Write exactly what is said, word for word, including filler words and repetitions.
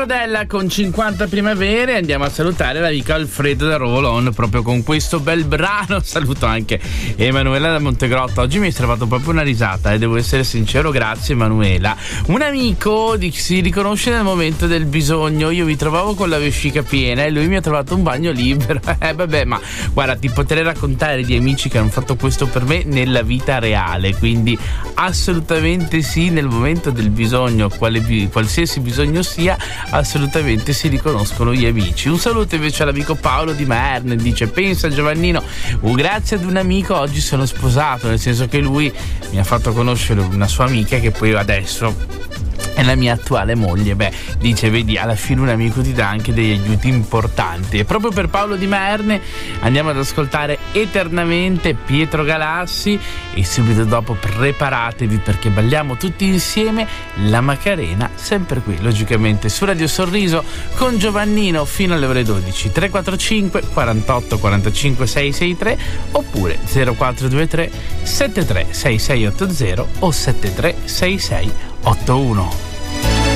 Rodella con cinquanta primavere. Andiamo a salutare l'amico Alfredo da Rovolon proprio con questo bel brano. Saluto anche Emanuela da Montegrotto. Oggi mi hai trovato proprio una risata e devo essere sincero, grazie Emanuela. Un amico di, si riconosce nel momento del bisogno. Io mi trovavo con la vescica piena e lui mi ha trovato un bagno libero. Eh vabbè, ma guarda, ti potrei raccontare di amici che hanno fatto questo per me nella vita reale, quindi assolutamente sì, nel momento del bisogno, quale, qualsiasi bisogno sia, assolutamente si riconoscono gli amici. Un saluto invece all'amico Paolo di Maerne, dice: pensa Giovannino, uh, grazie ad un amico oggi sono sposato, nel senso che lui mi ha fatto conoscere una sua amica che poi adesso è la mia attuale moglie. Beh, dice, vedi, alla fine un amico ti dà anche degli aiuti importanti. E proprio per Paolo di Maerne andiamo ad ascoltare Eternamente Pietro Galassi e subito dopo preparatevi perché balliamo tutti insieme la Macarena, sempre qui logicamente su Radio Sorriso con Giovannino fino alle ore dodici. Tre quattro cinque quarantotto quarantacinque sei sei tre oppure zero quattro due tre sette tre sei sei otto zero o sette tre sei sei otto uno.